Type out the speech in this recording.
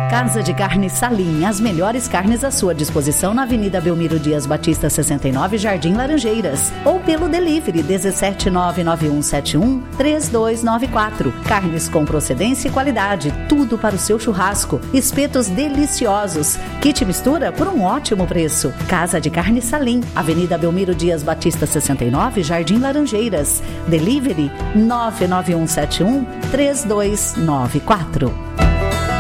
Casa de Carne Salim, as melhores carnes à sua disposição na Avenida Belmiro Dias Batista 69, Jardim Laranjeiras, ou pelo delivery 17991713294. Carnes com procedência e qualidade, tudo para o seu churrasco. Espetos deliciosos, kit mistura por um ótimo preço. Casa de Carne Salim, Avenida Belmiro Dias Batista 69, Jardim Laranjeiras. Delivery 991713294.